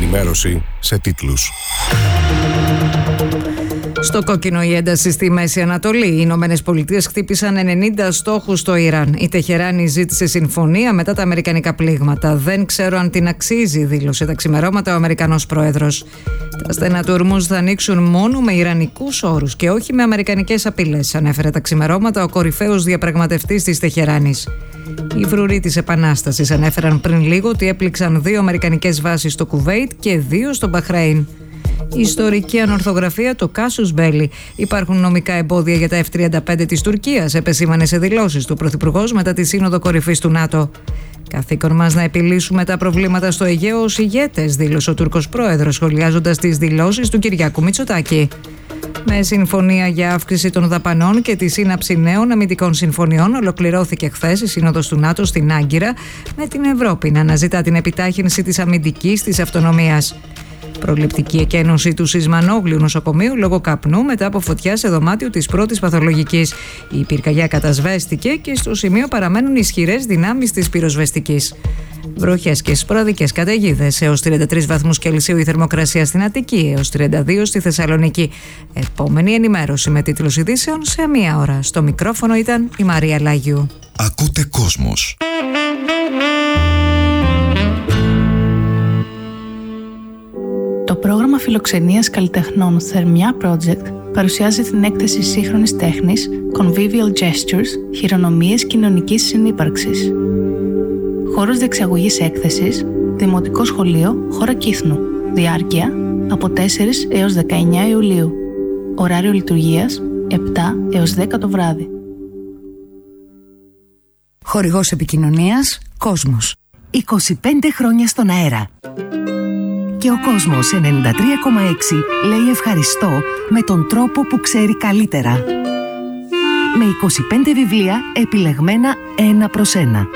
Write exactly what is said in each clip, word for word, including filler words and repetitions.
ενημέρωση σε τίτλους. Στο κόκκινο η ένταση στη Μέση Ανατολή. Οι Ηνωμένες Πολιτείες χτύπησαν ενενήντα στόχους στο Ιράν. Η Τεχεράνη ζήτησε συμφωνία μετά τα αμερικανικά πλήγματα. Δεν ξέρω αν την αξίζει, δήλωσε τα ξημερώματα ο Αμερικανός πρόεδρος. Τα στενά του Ορμούζ θα ανοίξουν μόνο με ιρανικούς όρους και όχι με αμερικανικές απειλές, ανέφερε τα ξημερώματα ο κορυφαίος διαπραγματευτής της Τεχεράνης. Οι φρουροί της Επανάστασης ανέφεραν πριν λίγο ότι έπληξαν δύο αμερικανικές βάσεις στο Κουβέιτ και δύο στο Μπαχρέιν. Η ιστορική ανορθογραφία, το κάσους μπέλι. Υπάρχουν νομικά εμπόδια για τα εφ τριάντα πέντε της Τουρκίας, επεσήμανε σε δηλώσεις του Πρωθυπουργός μετά τη Σύνοδο Κορυφής του ΝΑΤΟ. Καθήκον μας να επιλύσουμε τα προβλήματα στο Αιγαίο ως ηγέτες, δήλωσε ο Τούρκος πρόεδρος, σχολιάζοντας τις δηλώσεις του Κυριάκου Μητσοτάκη. Με συμφωνία για αύξηση των δαπανών και τη σύναψη νέων αμυντικών συμφωνιών, ολοκληρώθηκε χθες η Σύνοδος του ΝΑΤΟ στην Άγκυρα, με την Ευρώπη να αναζητά την επιτάχυνση της αμυντικής της αυτονομίας. Προληπτική εκένωση του Σισμανόγλιου νοσοκομείου λόγω καπνού μετά από φωτιά σε δωμάτιο της πρώτης παθολογικής. Η πυρκαγιά κατασβέστηκε και στο σημείο παραμένουν ισχυρές δυνάμεις της πυροσβεστικής. Βροχές και σποραδικές καταιγίδες. Έως τριάντα τρεις βαθμούς Κελσίου η θερμοκρασία στην Αττική, έως τριάντα δύο στη Θεσσαλονίκη. Επόμενη ενημέρωση με τίτλους ειδήσεων σε μία ώρα. Στο μικρόφωνο ήταν η Μαρία Λάγιου. Ακούτε Κόσμος. Το πρόγραμμα φιλοξενίας καλλιτεχνών Θερμιά Project παρουσιάζει την έκθεση σύγχρονης τέχνης Convivial Gestures, χειρονομίες κοινωνικής συνύπαρξης. Χώρος διεξαγωγής έκθεσης, Δημοτικό Σχολείο, χώρα Κύθνου. Διάρκεια από τέσσερις έως δεκαεννέα Ιουλίου. Ωράριο λειτουργίας επτά έως δέκα το βράδυ. Χορηγός επικοινωνίας Κόσμος. είκοσι πέντε χρόνια στον αέρα. Και ο Κόσμος ενενήντα τρία κόμμα έξι λέει ευχαριστώ με τον τρόπο που ξέρει καλύτερα. Με είκοσι πέντε βιβλία επιλεγμένα ένα προς ένα.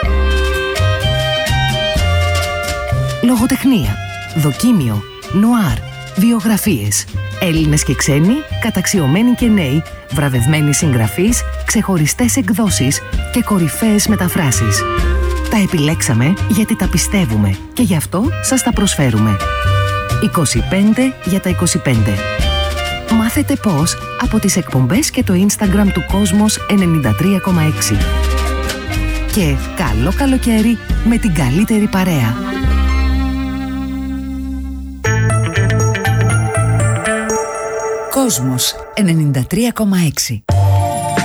Λογοτεχνία, δοκίμιο, νουάρ, βιογραφίες. Έλληνες και ξένοι, καταξιωμένοι και νέοι, βραβευμένοι συγγραφείς, ξεχωριστές εκδόσεις και κορυφαίες μεταφράσεις. Τα επιλέξαμε γιατί τα πιστεύουμε και γι' αυτό σας τα προσφέρουμε. είκοσι πέντε για τα είκοσι πέντε. Μάθετε πώς από τις εκπομπές και το Instagram του Κόσμος ενενήντα τρία κόμμα έξι. Και καλό καλοκαίρι με την καλύτερη παρέα. Κόσμος ενενήντα τρία κόμμα έξι.